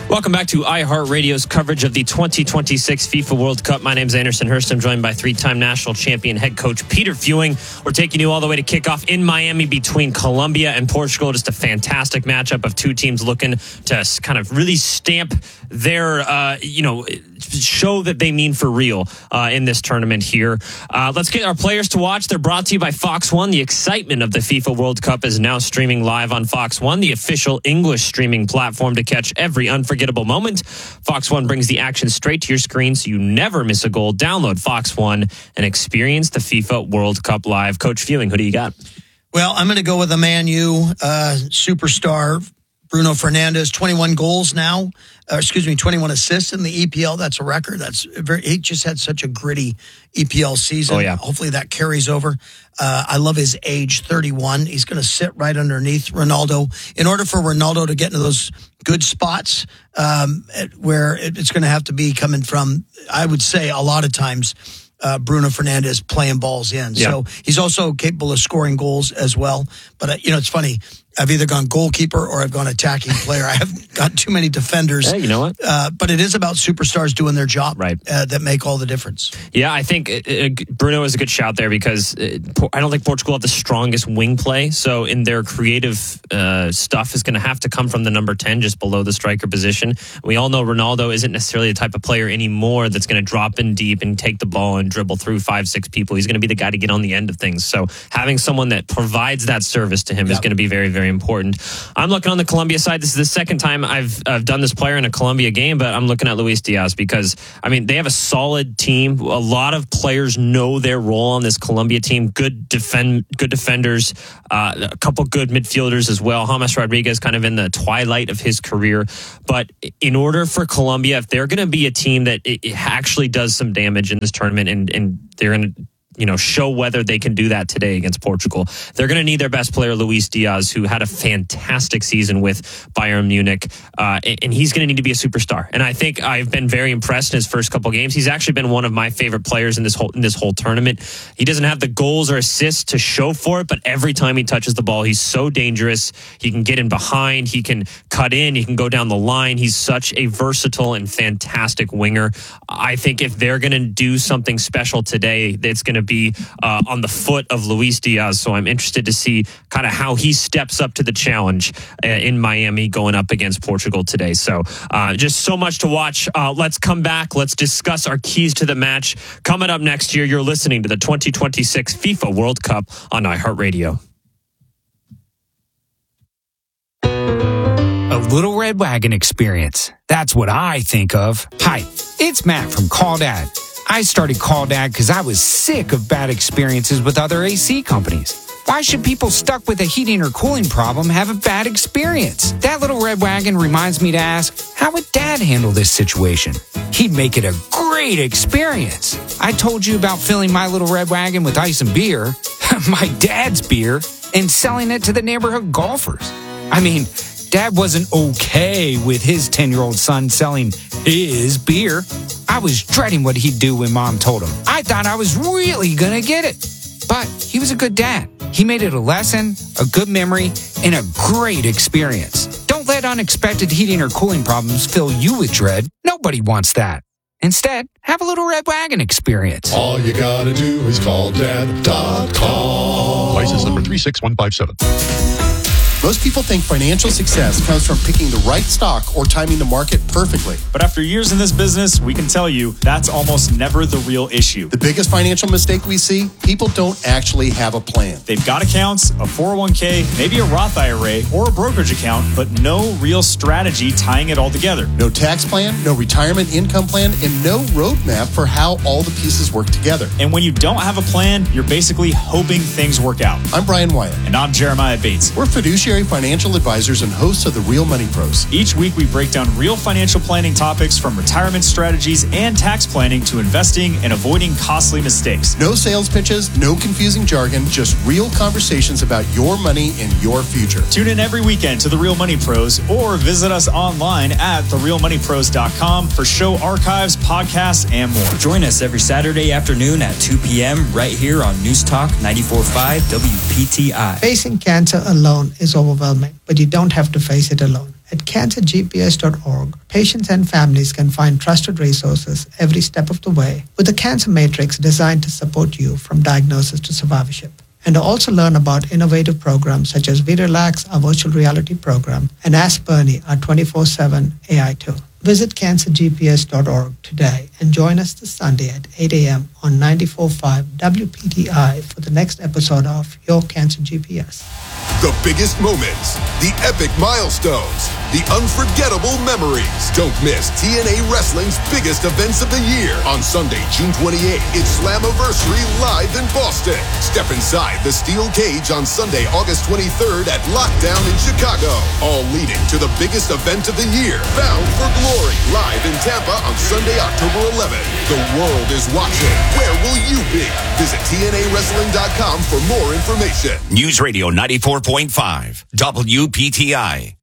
Welcome back to iHeartRadio's coverage of the 2026 FIFA World Cup. My name is Anderson Hurst. I'm joined by three-time national champion head coach Peter Fewing. We're taking you all the way to kickoff in Miami between Colombia and Portugal. Just a fantastic matchup of two teams looking to kind of really stamp their, show that they mean for real in this tournament here. Let's get our players to watch. They're brought to you by Fox One. The excitement of the FIFA World Cup is now streaming live on Fox One, the official English streaming platform to catch every unforgettable moment. Fox One brings the action straight to your screen so you never miss a goal. Download Fox One and experience the FIFA World Cup live. Coach Fewing, who do you got? Well, I'm going to go with a Man U superstar, Bruno Fernandes. 21 goals now. 21 assists in the EPL. That's a record. He just had such a gritty EPL season. Oh, yeah. Hopefully that carries over. I love his age, 31. He's going to sit right underneath Ronaldo. In order for Ronaldo to get into those good spots, where it's going to have to be coming from, I would say a lot of times, Bruno Fernandes playing balls in. Yeah. So he's also capable of scoring goals as well. But, it's funny. I've either gone goalkeeper or I've gone attacking player. I haven't got too many defenders. Hey, you know what? But it is about superstars doing their job, right? That make all the difference. Yeah, I think Bruno is a good shout there because I don't think Portugal have the strongest wing play. So in their creative stuff is going to have to come from the number 10, just below the striker position. We all know Ronaldo isn't necessarily the type of player anymore that's going to drop in deep and take the ball and dribble through 5-6 people. He's going to be the guy to get on the end of things. So having someone that provides that service to him is going to be very, very important. I'm looking on the Colombia side. This is the second time I've done this player in a Colombia game, but I'm looking at Luis Diaz because, they have a solid team. A lot of players know their role on this Colombia team. Good defenders, a couple good midfielders as well. James Rodriguez kind of in the twilight of his career. But in order for Colombia, if they're going to be a team that it actually does some damage in this tournament and they're going to show whether they can do that today against Portugal, they're going to need their best player, Luis Diaz, who had a fantastic season with Bayern Munich, and he's going to need to be a superstar. And I think I've been very impressed in his first couple games. He's actually been one of my favorite players in this whole tournament. He doesn't have the goals or assists to show for it, but every time he touches the ball, he's so dangerous. He can get in behind, he can cut in, he can go down the line. He's such a versatile and fantastic winger. I think if they're going to do something special today, it's going to be on the foot of Luis Diaz. So I'm interested to see kind of how he steps up to the challenge in Miami going up against Portugal today. So just so much to watch. Let's come back. Let's discuss our keys to the match. Coming up next year, you're listening to the 2026 FIFA World Cup on iHeartRadio. A Little Red Wagon experience. That's what I think of. Hi, it's Matt from Call Dad. I started Call Dad because I was sick of bad experiences with other AC companies. Why should people stuck with a heating or cooling problem have a bad experience? That Little Red Wagon reminds me to ask, how would Dad handle this situation? He'd make it a great experience. I told you about filling my Little Red Wagon with ice and beer, my dad's beer, and selling it to the neighborhood golfers. Dad wasn't okay with his 10-year-old son selling his beer. I was dreading what he'd do when Mom told him. I thought I was really going to get it. But he was a good dad. He made it a lesson, a good memory, and a great experience. Don't let unexpected heating or cooling problems fill you with dread. Nobody wants that. Instead, have a Little Red Wagon experience. All you gotta do is call dad.com. License number 36157. Most people think financial success comes from picking the right stock or timing the market perfectly. But after years in this business, we can tell you that's almost never the real issue. The biggest financial mistake we see, people don't actually have a plan. They've got accounts, a 401k, maybe a Roth IRA, or a brokerage account, but no real strategy tying it all together. No tax plan, no retirement income plan, and no roadmap for how all the pieces work together. And when you don't have a plan, you're basically hoping things work out. I'm Brian Wyatt. And I'm Jeremiah Bates. We're fiduciary financial advisors and hosts of the Real Money Pros. Each week we break down real financial planning topics from retirement strategies and tax planning to investing and avoiding costly mistakes. No sales pitches, no confusing jargon, just real conversations about your money and your future. Tune in every weekend to the Real Money Pros or visit us online at therealmoneypros.com for show archives, podcasts, and more. Join us every Saturday afternoon at 2 p.m. right here on News Talk 94.5 WPTI. Facing cancer alone is overwhelming, but you don't have to face it alone. At cancergps.org, patients and families can find trusted resources every step of the way with a cancer matrix designed to support you from diagnosis to survivorship. And also learn about innovative programs such as VRelax, our virtual reality program, and Ask Bernie, our 24/7 AI tool. Visit cancergps.org today and join us this Sunday at 8 a.m. on 94.5 WPTI for the next episode of Your Cancer GPS. The biggest moments, the epic milestones, the unforgettable memories. Don't miss TNA Wrestling's biggest events of the year. On Sunday, June 28th, it's Slammiversary live in Boston. Step inside the steel cage on Sunday, August 23rd at Lockdown in Chicago. All leading to the biggest event of the year, Bound for Glory, live in Tampa on Sunday, October 11th. The world is watching. Where will you be? Visit TNAWrestling.com for more information. News Radio 94.5, WPTI.